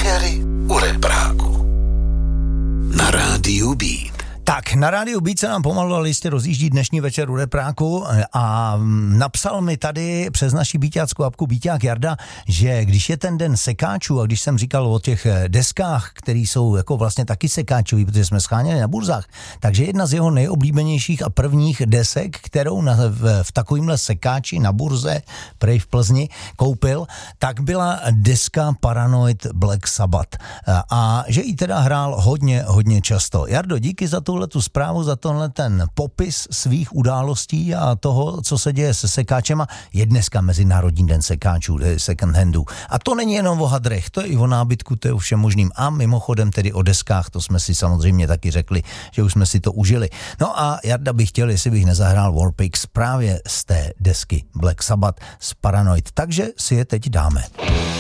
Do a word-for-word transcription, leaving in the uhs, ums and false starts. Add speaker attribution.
Speaker 1: večery u repráku. Na rádiu Beat.
Speaker 2: Tak, na rádiu Beat se nám pomalu ale jistě rozjíždí dnešní večer u repráku a napsal mi tady přes naši beatáckou apku Beaták Jarda, že když je ten den sekáčů a když jsem říkal o těch deskách, které jsou jako vlastně taky sekáčový, protože jsme scháněli na burzách, takže jedna z jeho nejoblíbenějších a prvních desek, kterou na, v, v takovýmhle sekáči na burze prej v Plzni koupil, tak byla deska Paranoid Black Sabbath a, a že ji teda hrál hodně, hodně často. Jardo, díky za tu tu zprávu, za tenhle ten popis svých událostí a toho, co se děje se sekáčema. Je dneska Mezinárodní den sekáčů, second handů. A to není jenom o hadrech, to je i o nábytku, to je o všem možným. A mimochodem tedy o deskách, to jsme si samozřejmě taky řekli, že už jsme si to užili. No a Jarda bych chtěl, jestli bych nezahrál Warpix právě z té desky Black Sabbath z Paranoid. Takže si je teď dáme.